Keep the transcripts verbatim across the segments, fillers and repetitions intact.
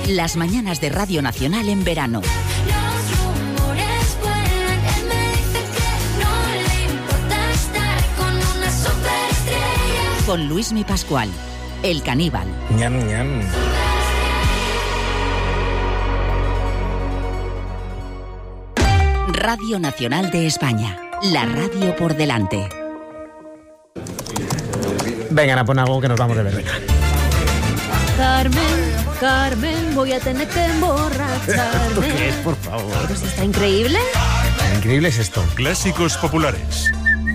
Las mañanas de Radio Nacional en verano. Los rumores vuelan, él me dice que no le importa estar con una superestrella. Con Luismi Pascual, el caníbal. Ñam, ñam. Radio Nacional de España. La radio por delante. Venga, pon algo que nos vamos de ver. Carmen, Carmen, voy a tener que emborracharme. ¿Esto qué es, por favor? Pues está increíble. Increíble es esto. Clásicos populares.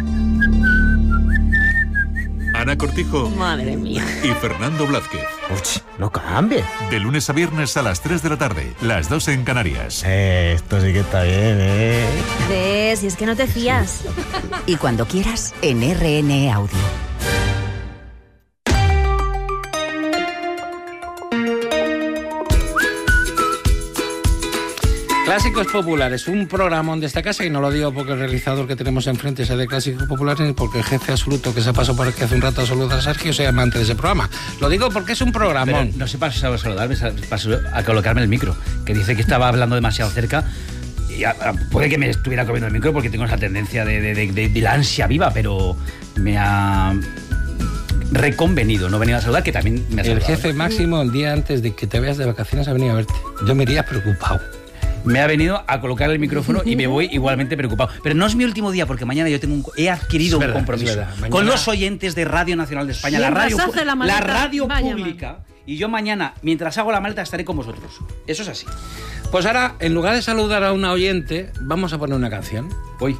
Ana Cortijo. Madre mía. Y Fernando Blázquez. Uy, no cambie. De lunes a viernes a las tres de la tarde, las dos en Canarias. Eh, esto sí que está bien, ¿eh? ¿Ves? Si es que no te fías. Y cuando quieras, en R N E Audio. Clásicos Populares, un programa de esta casa, y no lo digo porque el realizador que tenemos enfrente sea de Clásicos Populares, ni porque el jefe absoluto que se pasó por aquí hace un rato a saludar a Sergio sea amante de ese programa. Lo digo porque es un programón. Pero no se pasó a saludarme, se pasó a colocarme el micro, que dice que estaba hablando demasiado cerca. Y a, a, puede que me estuviera comiendo el micro porque tengo esa tendencia de, de, de, de, de la ansia viva, pero me ha reconvenido no venir a saludar, que también me ha saludado. El jefe máximo, el día antes de que te vayas de vacaciones, ha venido a verte. Yo me iría preocupado. Me ha venido a colocar el micrófono y me voy igualmente preocupado. Pero no es mi último día, porque mañana yo tengo un, he adquirido verdad, un compromiso mañana... con los oyentes de Radio Nacional de España, la radio, la, la radio pública. Y yo mañana, mientras hago la maleta, estaré con vosotros. Eso es así. Pues ahora, en lugar de saludar a una oyente, vamos a poner una canción. Hoy.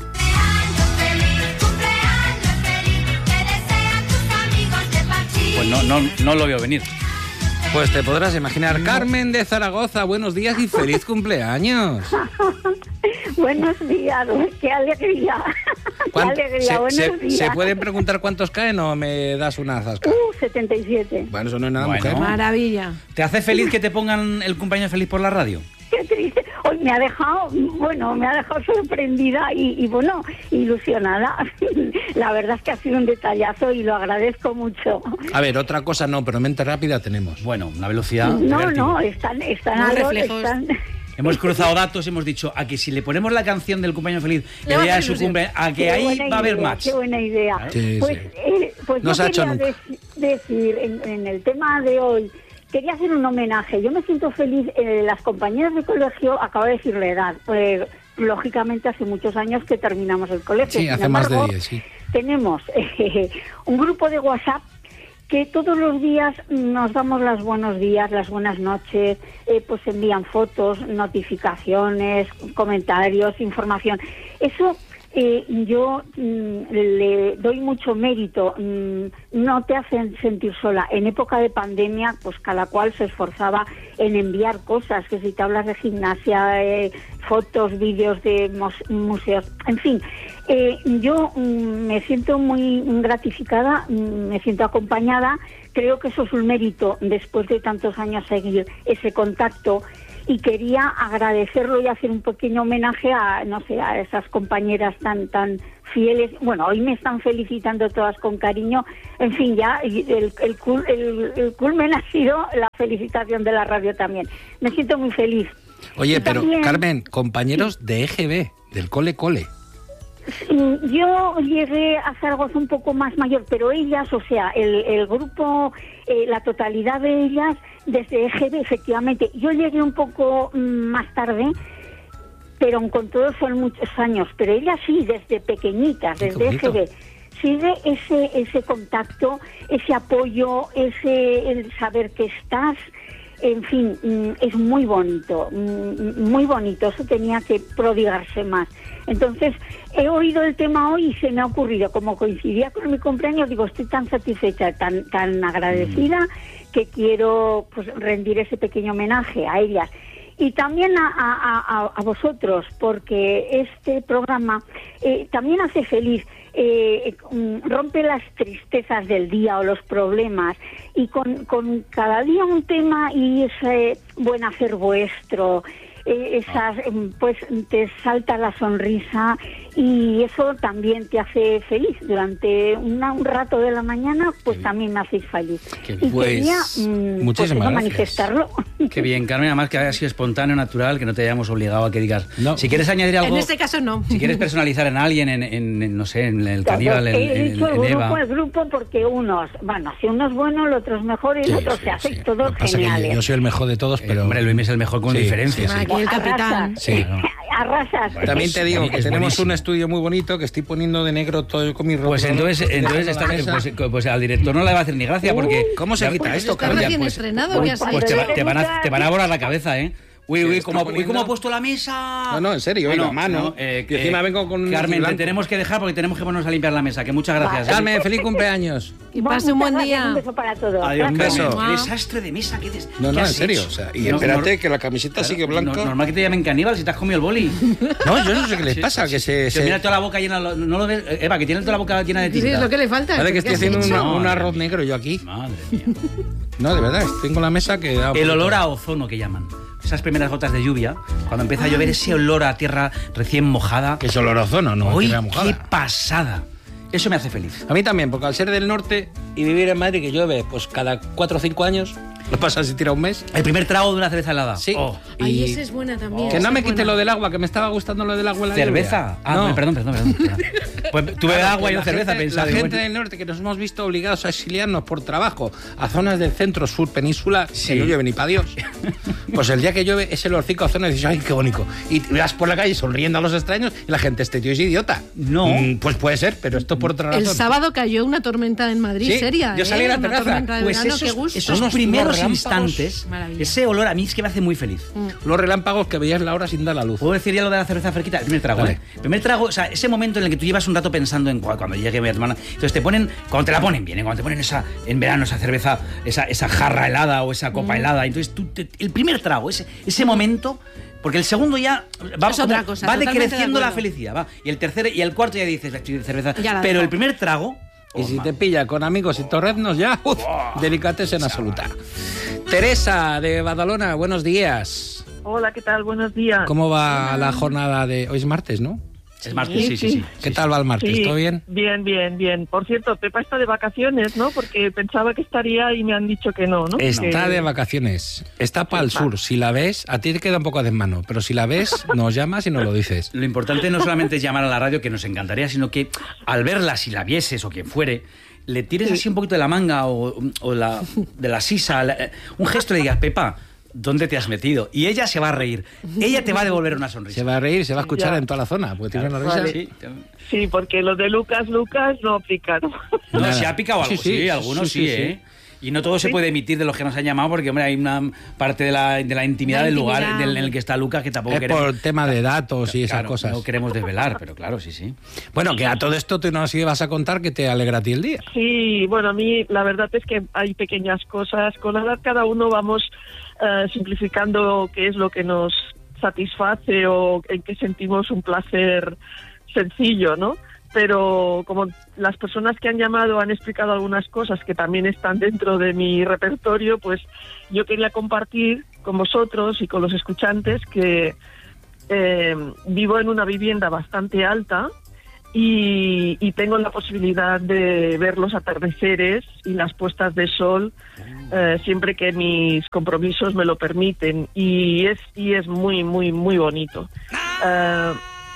Pues no, no, no lo veo venir. Pues te podrás imaginar. Carmen de Zaragoza, buenos días y feliz cumpleaños. Buenos días, qué alegría. Qué alegría, se, buenos se, días. ¿Se pueden preguntar cuántos caen o me das una zasca? Uh, setenta y siete. Bueno, eso no es nada, Bueno. mujer. Maravilla. ¿Te hace feliz que te pongan el cumpleaños feliz por la radio? Qué triste. Hoy me ha dejado, bueno, me ha dejado sorprendida y, y bueno, ilusionada. La verdad es que ha sido un detallazo y lo agradezco mucho. A ver, otra cosa no, pero mente rápida tenemos. Bueno, una velocidad. No, vértigo. no, están, están Los a lo- reflejos. están... Hemos cruzado datos, hemos dicho a que si le ponemos la canción del cumpleaños feliz Le el va a día de hacer su ilusión. cumple, a que Qué ahí buena va a haber idea, match. Qué buena idea. Sí, pues sí. eh, pues No yo se ha hecho quería nunca. dec- decir, en, en el tema de hoy, quería hacer un homenaje. Yo me siento feliz. Eh, las compañeras de colegio, acabo de decir la edad, eh, lógicamente hace muchos años que terminamos el colegio. Sí, Sin hace más de embargo, diez, sí. Tenemos eh, un grupo de WhatsApp que todos los días nos damos los buenos días, las buenas noches, eh, pues envían fotos, notificaciones, comentarios, información. Eso eh, yo mm, le doy mucho mérito. Mm, no te hacen sentir sola. En época de pandemia, pues cada cual se esforzaba en enviar cosas, que si te hablas de gimnasia, eh, fotos, vídeos de mos- museos, en fin. Eh, yo mm, me siento muy gratificada, mm, me siento acompañada. Creo que eso es un mérito después de tantos años seguir ese contacto, y quería agradecerlo y hacer un pequeño homenaje a, no sé, a esas compañeras tan tan fieles. Bueno, hoy me están felicitando todas con cariño. En fin, ya el, el, cul, el, el culmen ha sido la felicitación de la radio también. Me siento muy feliz. Oye, Y pero también- Carmen, compañeros de E G B, del Cole Cole. Yo llegué a Zaragoza un poco más mayor, pero ellas, o sea, el, el grupo, eh, la totalidad de ellas, desde E G B, efectivamente. Yo llegué un poco mm, más tarde, pero con todos son muchos años. Pero ellas sí, desde pequeñitas, Qué desde E bonito. G B. Sigue ese, ese contacto, ese apoyo, ese el saber que estás. En fin, mm, es muy bonito, mm, muy bonito. Eso tenía que prodigarse más. Entonces, he oído el tema hoy y se me ha ocurrido, como coincidía con mi cumpleaños, digo, estoy tan satisfecha, tan tan agradecida, que quiero pues rendir ese pequeño homenaje a ellas. Y también a, a, a, a vosotros, porque este programa eh, también hace feliz, eh, rompe las tristezas del día o los problemas, y con, con cada día un tema y ese buen hacer vuestro, eh, esas, pues te salta la sonrisa y eso también te hace feliz. Durante una, un rato de la mañana, pues también me hacéis feliz. Qué Y bien. Pues, quería mm, muchísimas pues eso, gracias. manifestarlo. Qué bien, Carmen, además que haya sido espontáneo, natural, que no te hayamos obligado a que digas. No. Si quieres añadir algo. En este caso no. Si quieres personalizar en alguien, en, en- en, no sé, en el Claro, caníbal, en, he en- dicho el en grupo, Eva. el grupo, porque unos, bueno, si uno es bueno, el otro es mejor y el Sí, otro sí, se hace sí. todos Lo que pasa es que geniales. yo, yo soy el mejor de todos, Eh, pero... hombre, Luis es el mejor con Sí, diferencia. sí, sí. Aquí el capitán. Sí. Arrasas. También te digo que Es tenemos buenísimo. un estudio muy bonito que estoy poniendo de negro todo con mi ropa. Pues entonces, entonces Dejando la está- mesa. pues, pues al director no le va a hacer ni gracia porque... ¿Cómo se ya- quita pues, esto, está Carmen? recién Pues- estrenado, pues ¿qué has cuando Pues te, va- yo te van a, tenga- te van a volar la cabeza, ¿eh? Uy, uy, estoy ¿cómo, uy, poniendo- ¿cómo ha puesto la mesa? No, no, en serio, oiga, mano. no, eh, Y encima vengo con un Carmen, blanco. te tenemos que dejar porque tenemos que ponernos a limpiar la mesa, que muchas gracias. ¿eh? Carmen, feliz cumpleaños. Y pase un buen Muchas gracias, día. Un beso para todos. Adiós, Un Gracias. beso. Carmen. Qué desastre de mesa, qué des... No, ¿qué no, en has serio. hecho? O sea, y No, espérate no- que la camiseta Claro, sigue blanca. no- normal que te llamen caníbal si te has comido el boli. No, yo no sé qué les pasa, que se... Que se- mira toda la boca llena, no lo ves, Eva, que tiene toda la boca llena de Sí, tinta. es lo que le falta. Parece que ¿Qué estoy has haciendo hecho? una- un Madre arroz mía. negro yo aquí. Madre mía. No, de verdad, tengo la mesa que da... El olor a ozono que llaman. Esas primeras gotas de lluvia, cuando empieza a llover ese olor a tierra recién mojada. Que es olor a ozono, no ¡Uy, tierra qué mojada. pasada! Eso me hace feliz. A mí también, porque al ser del norte y vivir en Madrid, que llueve pues cada cuatro o cinco años, lo pasas si tira un mes. El primer trago de una cerveza helada. Sí. Oh. Ay, Y- esa es buena también. Que esa no me es quite buena. lo del agua, que me estaba gustando lo del agua en la ¿Cerveza? lluvia. Ah, No. perdón, perdón, perdón. perdón. Pues tú bebes Claro, agua que y no la cerveza, gente, pensaba. La digo, gente bueno. del norte que nos hemos visto obligados a exiliarnos por trabajo a zonas del centro, sur, península, Sí. que no llueve ni para Dios. Pues el día que llueve, ese olorcico a zona y dices, ay, qué bonito. Y vas por la calle sonriendo a los extraños y la gente, este tío es idiota. No. Mm, pues puede ser, pero esto por otra razón. El sábado cayó una tormenta en Madrid, Sí, seria. yo salí ¿eh? a la Una terraza. tormenta de Pues verano, esos, qué gusto. esos Unos- primeros unos relámpagos. instantes, Maravilla. ese olor a mí es que me hace muy feliz. Los relámpagos que veías la hora sin dar la luz. ¿Puedo decir ya lo de la cerveza fresquita? El primer trago, Vale. ¿eh? El primer trago, o sea, ese momento en el que tú llevas un rato pensando en cu- cuando llegue mi hermana. Entonces te ponen, cuando te la ponen bien, ¿eh? Cuando te ponen esa, en verano esa cerveza, esa, esa jarra helada o esa copa helada. Entonces tú, te- el primer trago, ese, ese momento. Porque el segundo ya va, Es otra como- cosa, va totalmente de decreciendo la acuerdo. felicidad, va. Y el tercer y el cuarto ya dices, estoy de cerveza. Ya la Pero dejo. el primer trago. Y oh, si man. te pilla con amigos y torreznos ya, uf, delicatessen absoluta. Teresa de Badalona, buenos días. Hola, ¿qué tal? Buenos días. ¿Cómo va la jornada de hoy? Es martes, ¿no? Es martes, sí, sí, sí. ¿Qué tal va el martes? Sí, ¿Todo bien? Bien, bien, bien. Por cierto, Pepa está de vacaciones, ¿no? Porque pensaba que estaría y me han dicho que no, ¿no? Está Que- de vacaciones. Está para el sur. Si la ves, a ti te queda un poco de mano, pero si la ves, nos llamas y nos lo dices. Lo importante no solamente es llamar a la radio, que nos encantaría, sino que al verla, si la vieses o quien fuere, le tires así un poquito de la manga o, o la, de la sisa, la- un gesto y le digas, Pepa, ¿dónde te has metido? Y ella se va a reír. Ella te va a devolver una sonrisa. Se va a reír, se va a escuchar Ya. en toda la zona, porque tiene una risa. Vale. Sí, Sí, porque lo de Lucas, Lucas no aplica, ¿no? no, Nada. se ha picado algo, Sí, sí, sí, algunos sí, sí, sí, sí. ¿eh? Y no todo se puede emitir de los que nos han llamado, porque, hombre, hay una parte de la, de la intimidad La del lugar intimidad. del- en el que está Lucas que tampoco Es queremos... por tema de datos y esas Claro, cosas. no queremos desvelar, pero claro, sí, sí. Bueno, que a todo esto tú nos ibas a contar que te alegra a ti el día. Sí, bueno, a mí la verdad es que hay pequeñas cosas. Con la edad cada uno vamos eh, simplificando qué es lo que nos satisface o en qué sentimos un placer sencillo, ¿no? Pero como las personas que han llamado han explicado algunas cosas que también están dentro de mi repertorio, pues yo quería compartir con vosotros y con los escuchantes que eh, vivo en una vivienda bastante alta y, y tengo la posibilidad de ver los atardeceres y las puestas de sol eh, siempre que mis compromisos me lo permiten, y es y es muy muy muy bonito. Eh,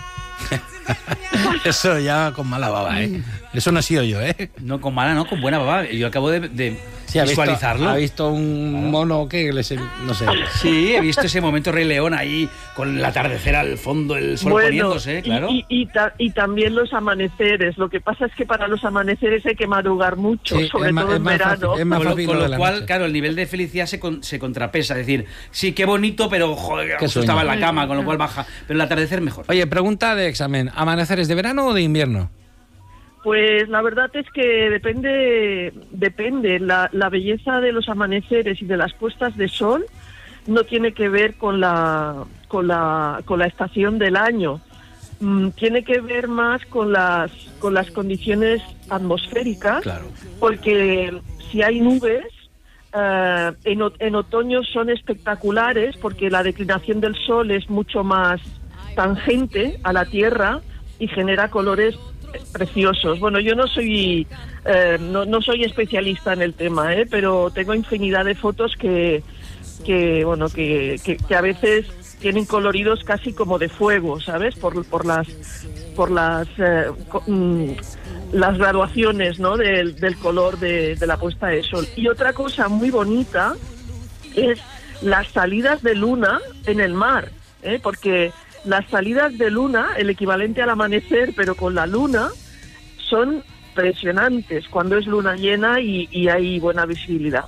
Eso ya con mala baba, ¿eh? Eso no he sido yo, ¿eh? No con mala, no, con buena baba. Yo acabo de, de Sí, ha visto, visualizarlo. ha visto un mono que les, no sé. Sí, he visto ese momento Rey León ahí con el atardecer al fondo, el sol bueno, poniéndose, y- claro. y, y, ta- y también los amaneceres. Lo que pasa es que para los amaneceres hay que madrugar mucho, Sí, sobre es ma- todo es en más verano. fácil, es más Con lo, fácil con lo lo de la cual, noche. claro, el nivel de felicidad se, con- se contrapesa. Es decir, sí, qué bonito, pero joder, Qué justo sueño. estaba en la cama, con lo cual baja. Pero el atardecer mejor. Oye, pregunta de examen. ¿Amaneceres de verano o de invierno? Pues la verdad es que depende, depende. La, la belleza de los amaneceres y de las puestas de sol no tiene que ver con la, con la, con la estación del año. Mm, tiene que ver más con las, con las condiciones atmosféricas, Claro. porque si hay nubes, eh, en, o- en otoño son espectaculares porque la declinación del sol es mucho más tangente a la Tierra y genera colores preciosos. Bueno, yo no soy eh, no, no soy especialista en el tema, ¿eh? Pero tengo infinidad de fotos que, que bueno, que, que, que a veces tienen coloridos casi como de fuego, ¿sabes? Por, por las por las eh, co- mm, las graduaciones, ¿no? Del, del color de, de la puesta de sol. Y otra cosa muy bonita es las salidas de luna en el mar, ¿eh? Porque las salidas de luna, el equivalente al amanecer, pero con la luna, son impresionantes cuando es luna llena y, y hay buena visibilidad.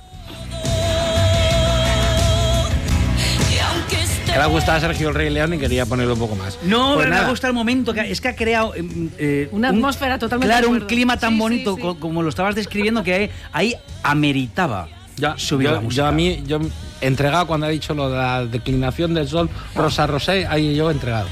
Que le ha gustado a Sergio el Rey León y quería ponerlo un poco más. No, Pues pero me nada. ha gustado el momento. Que, es que ha creado eh, eh, Una un- atmósfera totalmente Claro, de un acuerdo. clima tan Sí, sí, bonito sí. co- como lo estabas describiendo que ahí, ahí ameritaba Ya, subir yo, la música. yo a mí, yo entregado cuando ha dicho lo de la declinación del sol, Rosa Rosé, ahí yo entregado.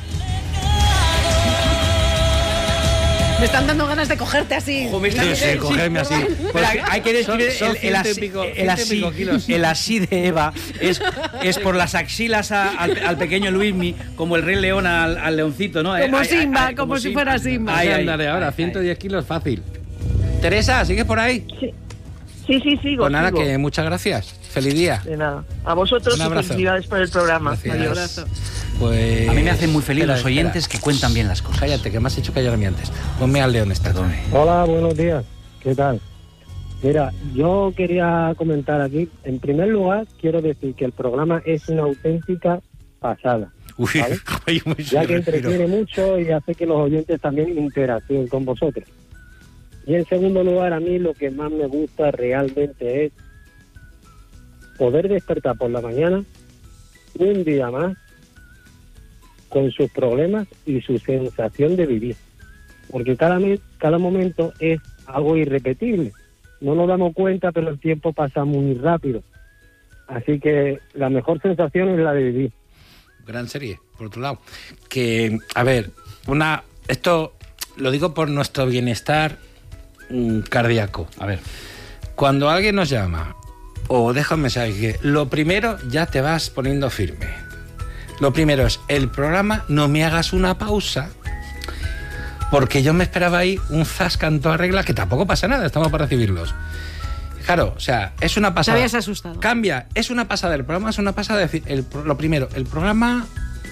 Me están dando ganas de cogerte así. Jo, me está- Sí, sí, cogerme así. Pero hay- hay que describir Son- son el, el ciento y así, pico- el, ciento y así, pico kilos. el así de Eva es, es por las axilas a- al, al pequeño Luismi, como el Rey León al, al leoncito, ¿no? Como Ay, ay, Simba, ay, como si fuera Simba. Ay, Ahí ay, andaré ahora, ay, ciento ay. diez kilos fácil. Teresa, ¿sigues por ahí? Sí, sí, sí, sigo. Pues nada, sigo. que muchas gracias. Feliz día. De nada. A vosotros Un y abrazo. felicidades por el programa. Gracias. Adiós. Pues... A mí me hacen muy feliz Espera, los oyentes espera. que cuentan bien las cosas. Cállate, que me has hecho callar a mí antes. Ponme al león esta. Perdón. Hola, buenos días. ¿Qué tal? Mira, yo quería comentar aquí, en primer lugar, quiero decir que el programa es una auténtica pasada, Uy, ¿vale? ay, muy ya que respiro. entretiene mucho y hace que los oyentes también interactúen con vosotros. Y en segundo lugar, a mí lo que más me gusta realmente es poder despertar por la mañana un día más con sus problemas y su sensación de vivir. Porque cada, mes, cada momento es algo irrepetible. No nos damos cuenta, pero el tiempo pasa muy rápido. Así que la mejor sensación es la de vivir. Gran serie, por otro lado. Que, a ver, una esto lo digo por nuestro bienestar mm, cardíaco. A ver. Cuando alguien nos llama o deja un mensaje, que lo primero ya te vas poniendo firme. Lo primero es, el programa no me hagas una pausa, porque yo me esperaba ahí un zasca en toda regla, que tampoco pasa nada, estamos para recibirlos. Claro, o sea, es una Te pasada. habías asustado. Cambia, es una pasada, el programa es una pasada. Decir, el, pro- lo primero, el programa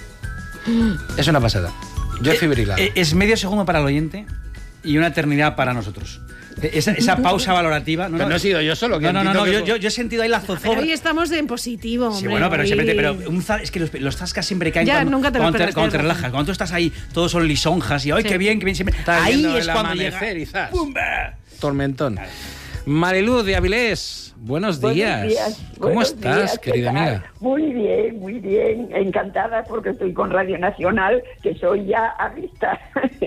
es una pasada. Yo he fibrilado. Eh, Es medio segundo para el oyente y una eternidad para nosotros. Esa, esa pausa valorativa. Pero no he sido yo solo, que No, no, no, no, entiendo yo, que- yo, yo he sentido ahí la Pero zozobra. hoy estamos en positivo, hombre. Sí, bueno, pero siempre te- hoy- pero un za- es que los, los zascas siempre caen Ya, cuando, nunca te lo cuando, esperas, cuando te tienes relajas. razón. Cuando tú estás ahí, todos son lisonjas y ¡ay, Sí. qué bien, qué bien! Siempre. Estás Ahí viendo es el cuando amanecer llega. y zas. ¡Pumba! Tormentón. Mariluz de Avilés, buenos días. Buenos días. ¿Cómo buenos estás, días, ¿qué querida tal? amiga? Muy bien, muy bien. Encantada porque estoy con Radio Nacional, que soy ya avista.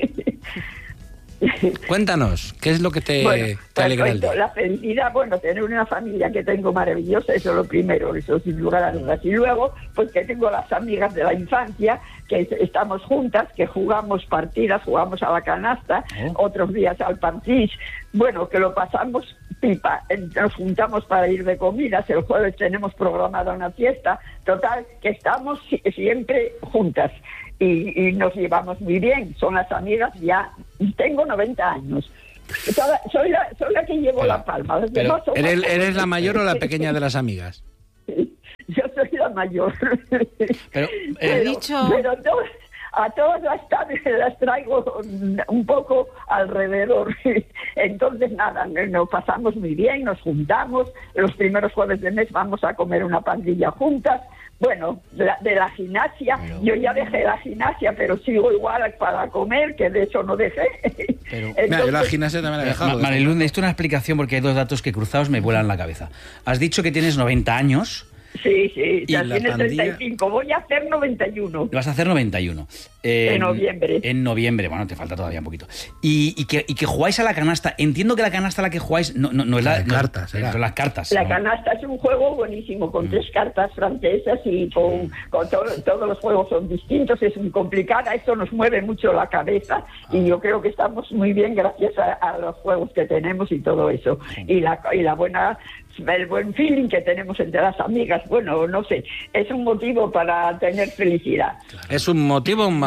Cuéntanos, ¿qué es lo que te, bueno, te pues alegra el cuento, día? la felicidad, bueno, tener una familia que tengo maravillosa, eso es lo primero, eso sin lugar a dudas. Y luego, pues que tengo las amigas de la infancia, que es- estamos juntas, que jugamos partidas, jugamos a la canasta, Oh. otros días al parchís, bueno, que lo pasamos pipa, Eh, nos juntamos para ir de comidas, el jueves tenemos programada una fiesta, total, que estamos si- siempre juntas. Y, y nos llevamos muy bien, son las amigas ya, tengo noventa años. Toda- soy, la, soy la que llevo la palma. Los Pero, demás son ¿eres, más ¿Eres la jóvenes. mayor o la pequeña de las amigas? Yo soy la mayor. Pero, He eh, dicho... Pero to- a todas las tardes las traigo un poco alrededor. Entonces, nada, nos pasamos muy bien, nos juntamos. Los primeros jueves de mes vamos a comer una pandilla juntas. Bueno, de la, de la gimnasia, yo ya dejé la gimnasia, pero sigo igual para comer, que de eso no dejé. Pero- Entonces, mira, yo la gimnasia también la he dejado. Ma- Mariluz, necesito una explicación porque hay dos datos que cruzados me vuelan la cabeza. Has dicho que tienes noventa años. sí, sí, ¿Y ya la tienes pandilla? treinta y cinco, voy a hacer noventa y uno. Vas a hacer noventa y uno. Eh, En noviembre. En noviembre, bueno, te falta todavía un poquito. Y, y, que, y que jugáis a la canasta. Entiendo que la canasta a la que jugáis no, no, no es la De no- cartas, no, era. son las cartas. La ¿no? canasta es un juego buenísimo, con tres cartas francesas y con, con to- todos los juegos son distintos, es muy complicada, esto nos mueve mucho la cabeza y yo creo que estamos muy bien gracias a, a los juegos que tenemos y todo eso. Y la, y la buena, el buen feeling que tenemos entre las amigas, bueno, no sé, es un motivo para tener felicidad. Es un motivo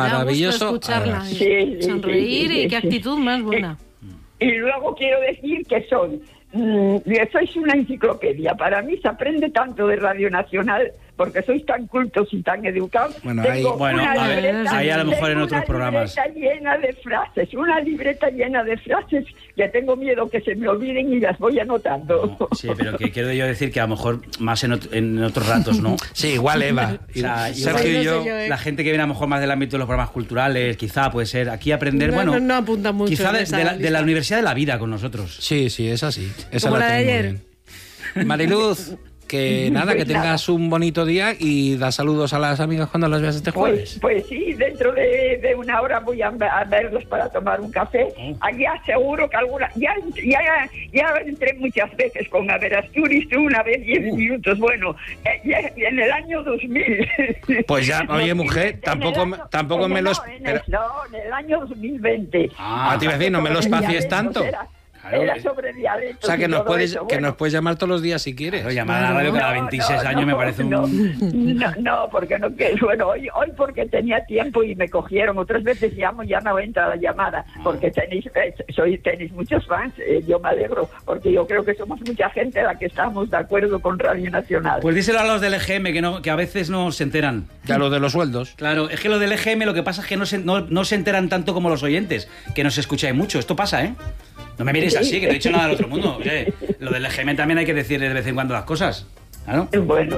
Maravilloso. escucharla. Sí, sí, Sonreír sí, sí, y qué sí. actitud más buena. Y luego quiero decir que son, mm, sois una enciclopedia. Para mí se aprende tanto de Radio Nacional, porque sois tan cultos y tan educados. Bueno, Tengo ahí- bueno, una a ver, libreta- ahí a lo mejor en tengo otros una programas. libreta llena de frases, una libreta llena de frases que tengo miedo que se me olviden y las voy anotando. Sí, pero que quiero yo decir que a lo mejor más en, ot- en otros ratos, ¿no? Sí, igual Eva. O sea, Y Sergio igual y yo. No sé yo, ¿eh? la gente que viene a lo mejor más del ámbito de los programas culturales, quizá puede ser aquí aprender, No, bueno, no, no apunta mucho quizá en de, esa de la, de la lista. Universidad de la Vida con nosotros. Sí, sí, es así. Esa Como la la de tengo muy ayer. bien. Mariluz, que nada, que Pues nada. tengas un bonito día y da saludos a las amigas cuando las veas este jueves. Pues, pues sí, dentro de, de una hora voy a, a verlos para tomar un café. Allá seguro que alguna... Ya, ya, ya entré muchas veces con Averasturiz, una vez diez minutos. Bueno, eh, ya en el año dos mil. Pues ya, oye, dos mil mujer, veinte, tampoco en el me- año- tampoco en me el- los- No, en pero- el, no, en el año dos mil veinte. Ah, te iba a decir, no me lo espacies tanto. Era, Claro. era sobre dialectos O sea, que y nos todo puedes, eso, que bueno. nos puedes llamar todos los días si quieres. Claro, llamar a la radio cada veintiséis años me parece un... no, no, no, porque no, que, bueno, hoy, hoy porque tenía tiempo y me cogieron. Otras veces llamo y ya no entra la llamada, porque tenéis, eh, soy, tenéis muchos fans. Eh, yo me alegro, porque yo creo que somos mucha gente la que estamos de acuerdo con Radio Nacional. Pues díselo a los del E G M, que, no, que a veces no se enteran. Ya lo de los sueldos. Claro, es que los del E G M lo que pasa es que no se, no, no se enteran tanto como los oyentes, que nos escucháis mucho. Esto pasa, ¿eh? No me mires así, que no he dicho nada del otro mundo. Oye, lo del E G M también hay que decir de vez en cuando las cosas. Claro. Bueno,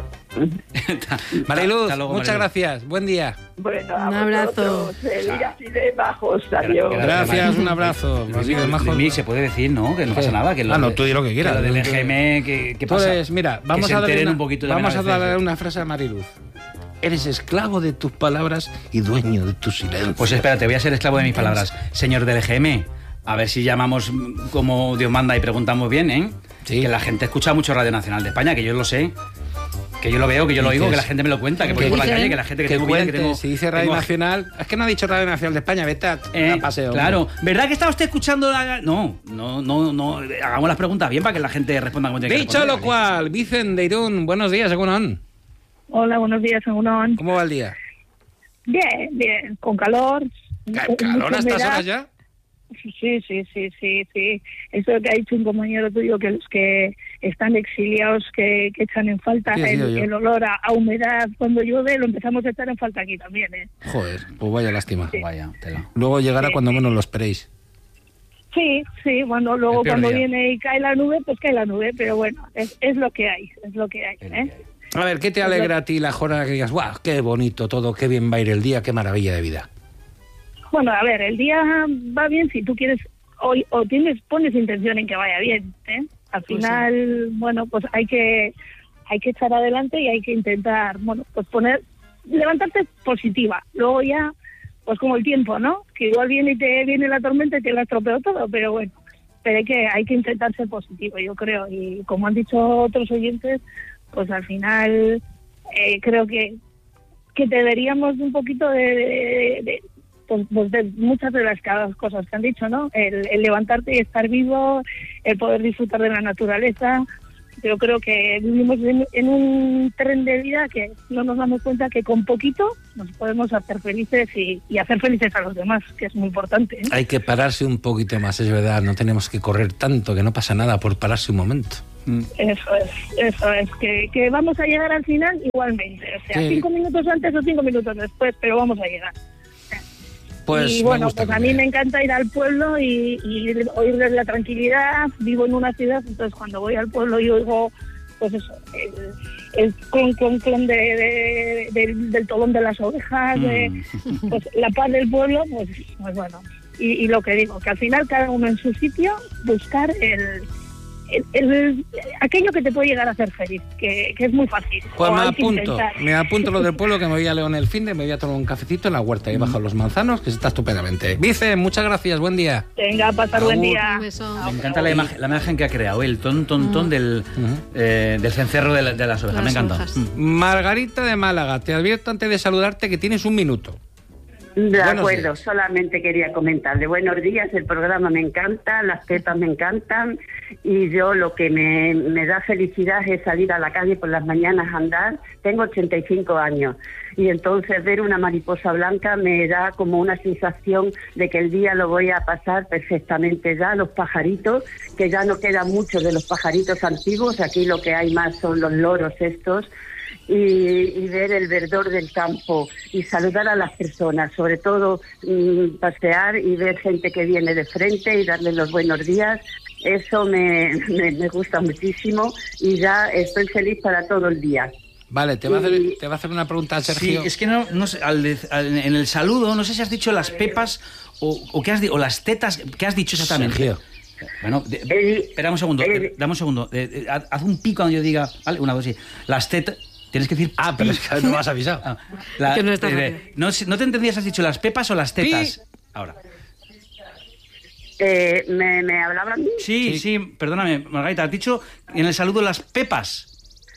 Mariluz, Hasta luego, muchas Mariluz. gracias. Buen día. bueno, Un a abrazo. vosotros, feliz así de bajos, adiós. Gracias, un abrazo. Así de majo. Luis, se puede decir, ¿no? Que no ¿Qué? pasa nada. Que Ah, no, tú di lo que quieras. lo del E G M, ¿qué, qué pasa? Pues mira, vamos que se a darle enteren una, un poquito vamos a también veces. darle una frase a Mariluz. Eres esclavo de tus palabras y dueño de tu silencio. Pues espérate, voy a ser esclavo de mis palabras. Señor del E G M, a ver si llamamos mm, como Dios manda y preguntamos bien, ¿eh? Sí. Que la gente escucha mucho Radio Nacional de España, que yo lo sé. Que yo lo veo, que yo lo oigo, Dices- que la gente me lo cuenta, que voy ¿Qué por la dicen? calle, que la gente que, Que tengo vida, que cuente, tengo... si dice Radio tengo- Nacional, es que no ha dicho Radio Nacional de España, vete a, Eh, a paseo. hombre. claro, ¿verdad que está usted escuchando la... No, no, no, no, hagamos las preguntas bien para que la gente responda como tiene que Dicho responder. lo cual, Vicen de Irún, buenos días, Egunon. Hola, buenos días, Egunon. ¿Cómo va el día? Bien, bien, con calor. ¿Ca- ¿Calor a estas horas ya? Sí, sí, sí, sí, sí. Eso que ha dicho un compañero tuyo, que los que están exiliados, que, que echan en falta Sí, ha sido el, yo. el olor a, a humedad cuando llueve, lo empezamos a echar en falta aquí también, ¿eh? Joder, pues vaya lástima. Vaya, tela. Luego llegará Sí. cuando menos lo esperéis. Sí, sí, bueno, luego El peor cuando día. viene y cae la nube, pues cae la nube, pero bueno, es, es lo que hay, es lo que hay, ¿eh? A ver, ¿qué te alegra a ti la jornada que digas, guau, qué bonito todo, qué bien va a ir el día, qué maravilla de vida? Bueno, a ver, el día va bien si tú quieres o, o tienes pones intención en que vaya bien, ¿eh? Al Pues final, bueno, pues hay que hay que echar adelante y hay que intentar, bueno, pues poner levantarte positiva. Luego ya, pues como el tiempo, ¿no? Que igual viene y te viene la tormenta y te la estropeó todo, pero bueno, pero hay que hay que intentar ser positivo, yo creo, y como han dicho otros oyentes, pues al final eh, creo que que deberíamos un poquito de, de, de pues, pues de muchas de las cada cosas que han dicho, ¿no? El, el levantarte y estar vivo, el poder disfrutar de la naturaleza. Yo creo que vivimos en, en un tren de vida que no nos damos cuenta que con poquito nos podemos hacer felices y, y hacer felices a los demás, que es muy importante, ¿eh? Hay que pararse un poquito más, es verdad, no tenemos que correr tanto, que no pasa nada por pararse un momento. Eso es, eso es, que, que vamos a llegar al final igualmente, o sea, Sí. cinco minutos antes o cinco minutos después, pero vamos a llegar. Pues y me bueno, gusta pues a como mí idea. me encanta ir al pueblo y, y oírles la tranquilidad. Vivo en una ciudad, entonces cuando voy al pueblo y oigo, pues eso, el, el clon, clon, clon de, de- del, del tolón de las ovejas, de, pues la paz del pueblo, pues, pues bueno. Y, y lo que digo, que al final cada uno en su sitio, buscar el, el, el- aquello que te puede llegar a hacer feliz, que, que es muy fácil. Pues O me hay que apunto, intentar. me apunto lo del pueblo, que me voy a León el fin de, me voy a tomar un cafecito en la huerta y bajo los manzanos, que se está estupendamente. Vice, muchas gracias, buen día. Venga, pasar buen Agur. día. Un beso. Me encanta la imagen, la imagen que ha creado, el ton, ton, ton del, eh, del cencerro de, la- de las ovejas. Las Me encanta. ovejas. Mm. Margarita de Málaga, te advierto antes de saludarte que tienes un minuto. De Buenos acuerdo, días. solamente quería comentarle. Buenos días, el programa me encanta, las pepas me encantan y yo lo que me, me da felicidad es salir a la calle por las mañanas a andar. Tengo ochenta y cinco años y entonces ver una mariposa blanca me da como una sensación de que el día lo voy a pasar perfectamente. Ya los pajaritos, que ya no quedan muchos de los pajaritos antiguos, aquí lo que hay más son los loros estos. Y, y ver el verdor del campo y saludar a las personas, sobre todo mmm, pasear y ver gente que viene de frente y darle los buenos días, eso me, me, me gusta muchísimo y ya estoy feliz para todo el día. Vale, te va, a hacer, Y- te va a hacer una pregunta, Sergio. Sí, es que no, no sé, al de- al- en el saludo, no sé si has dicho las pepas o, o, qué has, di- o las tetas, ¿qué has dicho exactamente? Sergio. Bueno, de- espera un segundo, eh, dame un segundo. eh, eh, haz haz un pico cuando yo diga, vale, una, dos, sí. Las tetas. Tienes que decir. Ah, pero es que no me has avisado. Ah, la- Que no estás eh, rápido. no, sé- no te entendías, has dicho las pepas o las tetas. Ahora. Eh, ¿me, ¿Me hablaba a mí? Sí, sí, perdóname, Margarita, has dicho en el saludo las pepas.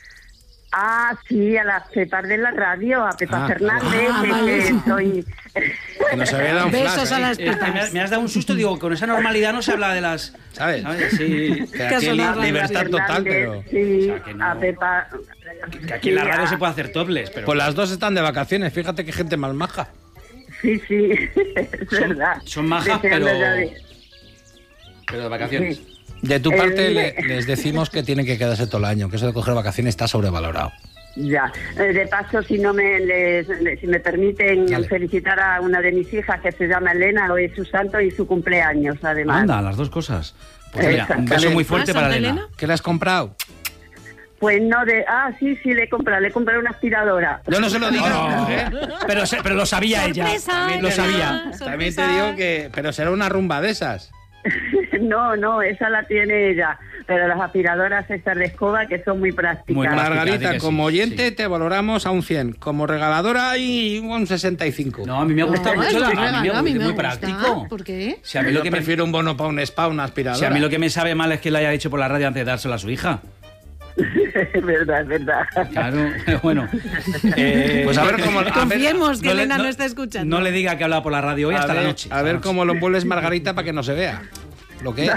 Ah, sí, a las pepas de la radio, a Pepa Ah, Fernández, ah, que, vale. que soy... Que nos había dado un Besos flash, a ¿eh? las Eh, me, has- me has dado un susto, digo, con esa normalidad no se habla de las. ¿Sabes? Sí. Que aquí sonado la raro. libertad total, pero... Sí, O sea, que no- a Pepa... Que aquí en la radio se puede hacer topless, pero. Pues las dos están de vacaciones, fíjate qué gente más maja. Sí, sí, es verdad. Son majas, Deseando pero. ya de- Pero de vacaciones. De tu Eh, parte mire. le- les decimos que tienen que quedarse todo el año, que eso de coger vacaciones está sobrevalorado. Ya, Eh, de paso, si no me les- le- si me permiten Dale. felicitar a una de mis hijas que se llama Elena, hoy es su santo y su cumpleaños, además. Anda, las dos cosas. Pues mira, un beso Exactamente. muy fuerte ¿Ah, para Santa Elena. Elena? ¿Qué le has comprado? Pues no de, ah, sí, sí, le he comprado, le he comprado una aspiradora. Yo no se lo digo. Oh, ¿eh? pero, se- pero lo sabía ella. Sorpresa, También lo Elena. sabía. También te digo que... Pero será una rumba de esas. No, no, esa la tiene ella, pero las aspiradoras estas de escoba que son muy prácticas. Muy prácticas. Margarita, di que sí, como oyente sí. te valoramos a un cien. Como regaladora y un sesenta y cinco. No, a mí me ha gustado No, mucho. es la- muy a mí me, regalo, a mí es me muy gusta. práctico. ¿Por qué? Si a mí Yo lo que me, prefiero un bono para un spa, una aspiradora. si a mí lo que me sabe mal es que lo haya dicho por la radio antes de dárselo a su hija. Es verdad, es verdad. Claro, bueno. eh, Pues a ver cómo... a ver- Confiemos que no le- Elena no, no- está escuchando. No le diga que ha hablado por la radio hoy a hasta ver, la noche. A ver cómo lo envuelves, Margarita, para que no se vea. Lo que es.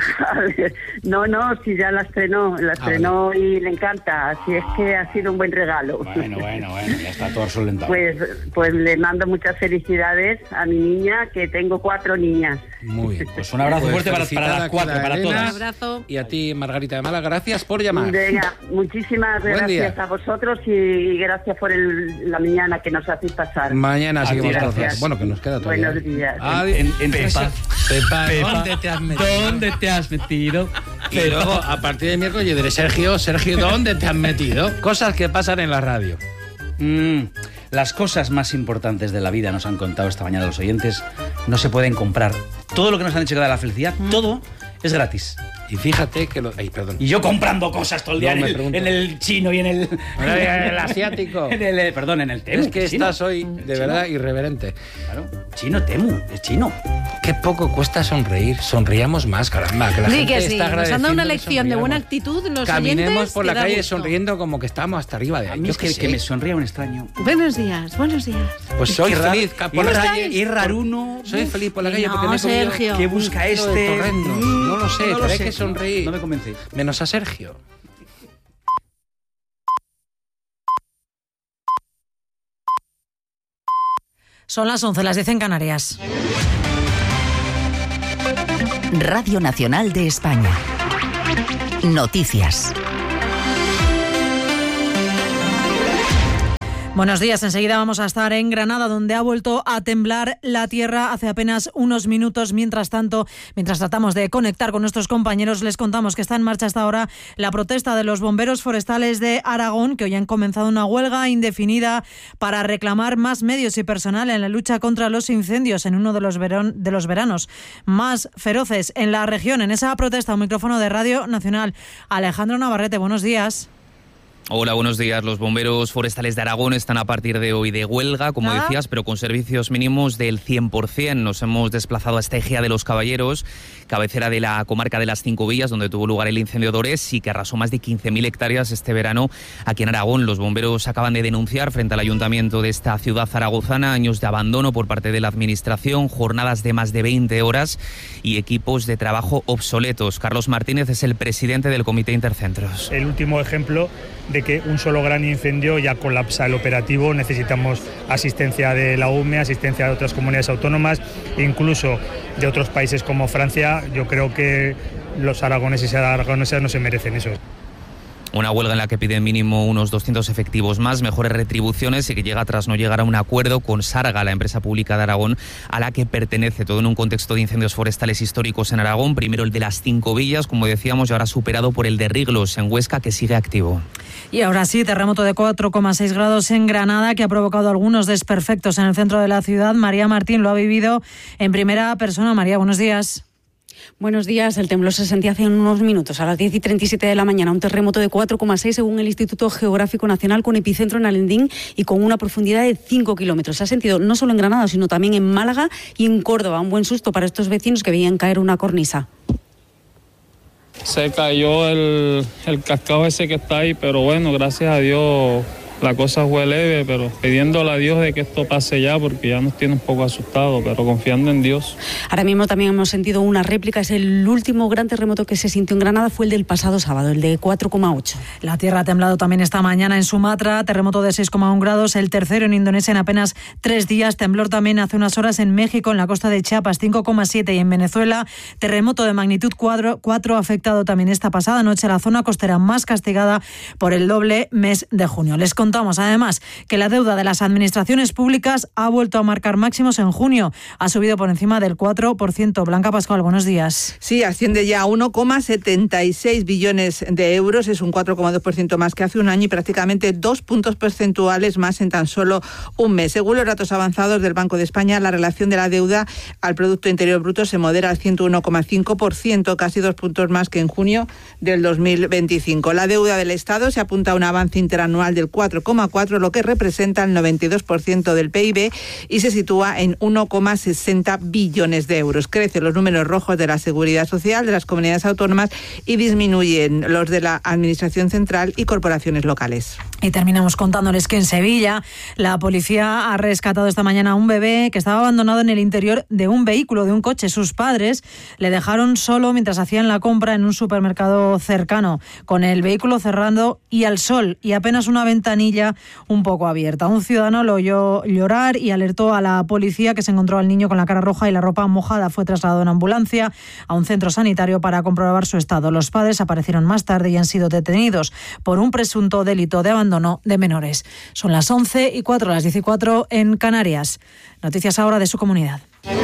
No, no, si ya la estrenó, la estrenó y le encanta, así es que ha sido un buen regalo. Bueno, bueno, bueno, ya está todo solventado. Pues, pues le mando muchas felicidades a mi niña, que tengo cuatro niñas. Muy bien. Pues un abrazo fuerte para, para felicitada las cuatro, queda para Elena. Un todas. abrazo. Y a ti, Margarita de Mala, gracias por llamar. Venga, muchísimas Buen gracias día. a vosotros y gracias por el- la mañana que nos hacéis pasar. Mañana A seguimos ti, con gracias. Bueno, que nos queda todavía. Buenos días. Adiós. En- en- Pepa, Pepa, Pepa, ¿dónde te has metido? ¿Dónde te has metido? Y luego, a partir de miércoles, yo diré, Sergio, Sergio, ¿dónde te has metido? Cosas que pasan en la radio. Mm, las cosas más importantes de la vida, nos han contado esta mañana los oyentes, no se pueden comprar. Todo lo que nos han dicho que da la felicidad, todo es gratis. Y fíjate que lo... Ay, perdón. Y yo comprando cosas todo el día No, en, me el, pregunto. en el chino y en el... Bueno, en el asiático. en el, eh, perdón, en el temu. Es que chino. estás hoy, de verdad, irreverente. Claro, chino, temu, es chino. Qué poco cuesta sonreír. Sonriamos más, caramba. Que la Sí, gente que sí. está Nos han dado agradeciendo una que lección de buena sonriamos. actitud los Caminemos oyentes. por que la da calle gusto. sonriendo como que estamos hasta arriba de A ahí. mí Yo es que, qué que sé. me sonría un extraño. Buenos días, buenos días. Pues soy Es que feliz ra- por y la ra- calle. y raruno. Soy feliz por la calle No, porque me he comido- Sergio. ¿Qué busca Kilo de este? torrendo. No lo sé, No lo pero hay sé. que sonreír. No me convencéis. Menos a Sergio. Son las once, las diez en Canarias. Radio Nacional de España. Noticias. Buenos días, enseguida vamos a estar en Granada, donde ha vuelto a temblar la tierra hace apenas unos minutos. Mientras tanto, mientras tratamos de conectar con nuestros compañeros, les contamos que está en marcha hasta ahora la protesta de los bomberos forestales de Aragón, que hoy han comenzado una huelga indefinida para reclamar más medios y personal en la lucha contra los incendios en uno de los, verón, de los veranos más feroces en la región. En esa protesta, un micrófono de Radio Nacional. Alejandro Navarrete, buenos días. Hola, buenos días. Los bomberos forestales de Aragón están a partir de hoy de huelga, como ¿Ah? decías, pero con servicios mínimos del cien por ciento. Nos hemos desplazado hasta Ejea de los Caballeros, cabecera de la comarca de las Cinco Villas, donde tuvo lugar el incendio de Ores y que arrasó más de quince mil hectáreas este verano aquí en Aragón. Los bomberos acaban de denunciar frente al ayuntamiento de esta ciudad zaragozana años de abandono por parte de la administración, jornadas de más de veinte horas y equipos de trabajo obsoletos. Carlos Martínez es el presidente del Comité Intercentros. El último ejemplo de que un solo gran incendio ya colapsa el operativo. Necesitamos asistencia de la U M E, asistencia de otras comunidades autónomas, incluso de otros países como Francia. Yo creo que los aragoneses y aragonesas no se merecen eso. Una huelga en la que piden mínimo unos doscientos efectivos más, mejores retribuciones y que llega tras no llegar a un acuerdo con Sarga, la empresa pública de Aragón a la que pertenece. Todo en un contexto de incendios forestales históricos en Aragón. Primero el de las Cinco Villas, como decíamos, y ahora superado por el de Riglos en Huesca, que sigue activo. Y ahora sí, terremoto de cuatro coma seis grados en Granada, que ha provocado algunos desperfectos en el centro de la ciudad. María Martín lo ha vivido en primera persona. María, buenos días. Buenos días. El temblor se sentía hace unos minutos, a las diez y treinta y siete de la mañana. Un terremoto de cuatro coma seis según el Instituto Geográfico Nacional, con epicentro en Alendín y con una profundidad de cinco kilómetros. Se ha sentido no solo en Granada, sino también en Málaga y en Córdoba. Un buen susto para estos vecinos que veían caer una cornisa. Se cayó el, el cascado ese que está ahí, pero bueno, gracias a Dios la cosa fue leve, pero pidiéndole a Dios de que esto pase ya, porque ya nos tiene un poco asustados, pero confiando en Dios. Ahora mismo también hemos sentido una réplica. Es el último gran terremoto que se sintió en Granada, fue el del pasado sábado, el de cuatro coma ocho. La tierra ha temblado también esta mañana en Sumatra, terremoto de seis coma uno grados, el tercero en Indonesia en apenas tres días. Temblor también hace unas horas en México, en la costa de Chiapas, cinco coma siete, y en Venezuela, terremoto de magnitud cuatro ha afectado también esta pasada noche a la zona costera más castigada por el doble mes de junio. Les contamos además que la deuda de las administraciones públicas ha vuelto a marcar máximos en junio. Ha subido por encima del cuatro por ciento. Blanca Pascual, buenos días. Sí, asciende ya a uno coma setenta y seis billones de euros. Es un cuatro coma dos por ciento más que hace un año y prácticamente dos puntos porcentuales más en tan solo un mes. Según los datos avanzados del Banco de España, la relación de la deuda al Producto Interior Bruto se modera al ciento uno coma cinco por ciento, casi dos puntos más que en junio del dos mil veinticinco. La deuda del Estado se apunta a un avance interanual del cuatro coma cuatro, lo que representa el noventa y dos por ciento del P I B, y se sitúa en uno coma sesenta billones de euros. Crecen los números rojos de la Seguridad Social de las comunidades autónomas y disminuyen los de la Administración Central y corporaciones locales. Y terminamos contándoles que en Sevilla la policía ha rescatado esta mañana a un bebé que estaba abandonado en el interior de un vehículo, de un coche. Sus padres le dejaron solo mientras hacían la compra en un supermercado cercano, con el vehículo cerrado y al sol y apenas una ventanilla un poco abierta. Un ciudadano lo oyó llorar y alertó a la policía, que se encontró al niño con la cara roja y la ropa mojada. Fue trasladado en ambulancia a un centro sanitario para comprobar su estado. Los padres aparecieron más tarde y han sido detenidos por un presunto delito de abandono de menores. Son las once y cuatro, las diez y cuatro en Canarias. Noticias ahora de su comunidad.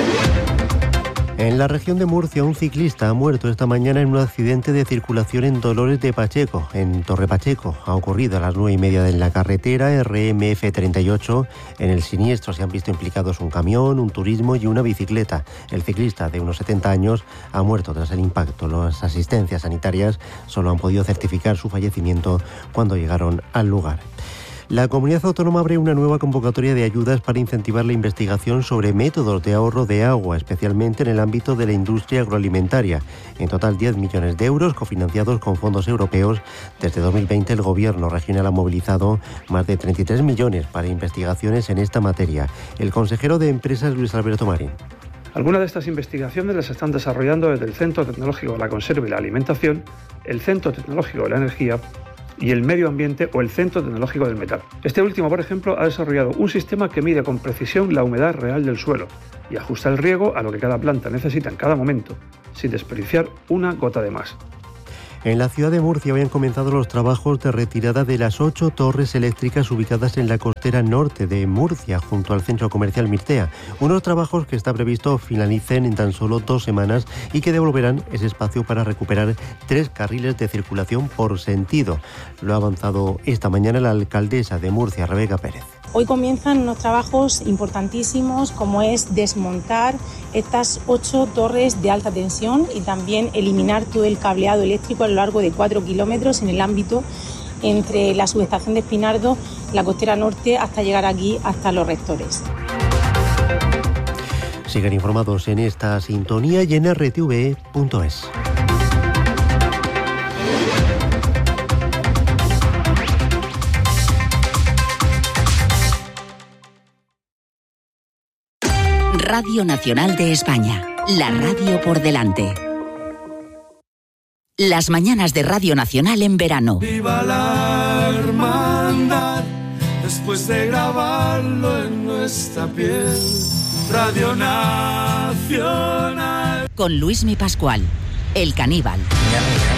En la región de Murcia, un ciclista ha muerto esta mañana en un accidente de circulación en Dolores de Pacheco, en Torre Pacheco. Ha ocurrido a las nueve y media en la carretera R M F treinta y ocho. En el siniestro se han visto implicados un camión, un turismo y una bicicleta. El ciclista, de unos setenta años, ha muerto tras el impacto. Las asistencias sanitarias solo han podido certificar su fallecimiento cuando llegaron al lugar. La comunidad autónoma abre una nueva convocatoria de ayudas para incentivar la investigación sobre métodos de ahorro de agua, especialmente en el ámbito de la industria agroalimentaria. En total, diez millones de euros cofinanciados con fondos europeos. Desde dos mil veinte, el Gobierno regional ha movilizado más de treinta y tres millones para investigaciones en esta materia. El consejero de Empresas, Luis Alberto Marín. Algunas de estas investigaciones las están desarrollando desde el Centro Tecnológico de la Conserva y la Alimentación, el Centro Tecnológico de la Energía y el Medio Ambiente o el Centro Tecnológico del Metal. Este último, por ejemplo, ha desarrollado un sistema que mide con precisión la humedad real del suelo y ajusta el riego a lo que cada planta necesita en cada momento, sin desperdiciar una gota de más. En la ciudad de Murcia habían comenzado los trabajos de retirada de las ocho torres eléctricas ubicadas en la costera norte de Murcia, junto al centro comercial Mirtea. Unos trabajos que está previsto finalicen en tan solo dos semanas y que devolverán ese espacio para recuperar tres carriles de circulación por sentido. Lo ha avanzado esta mañana la alcaldesa de Murcia, Rebeca Pérez. Hoy comienzan unos trabajos importantísimos, como es desmontar estas ocho torres de alta tensión y también eliminar todo el cableado eléctrico a lo largo de cuatro kilómetros en el ámbito entre la subestación de Espinardo, la costera norte, hasta llegar aquí, hasta Los Rectores. Sigan informados en esta sintonía y en erre te ve punto es. Radio Nacional de España, la radio por delante. Las mañanas de Radio Nacional en verano. Viva la hermandad, después de grabarlo en nuestra piel. Radio Nacional. Con Luismi Pascual, el caníbal.